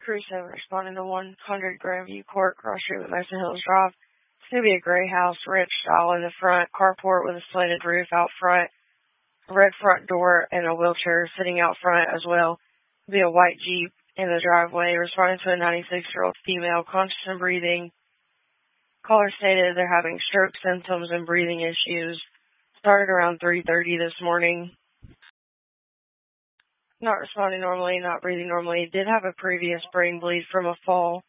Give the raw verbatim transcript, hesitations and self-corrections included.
Crew seven responding to one hundred Grandview Court, Cross Street with Mason Hills Drive. It's going to be a gray house, ranch style in the front, carport with a slanted roof out front, a red front door, and a wheelchair sitting out front as well. It'll be a white Jeep in the driveway, responding to a ninety-six-year-old female, conscious and breathing. Caller stated they're having stroke symptoms and breathing issues. Started around three thirty this morning. Not responding normally, not breathing normally. Did have a previous brain bleed from a fall.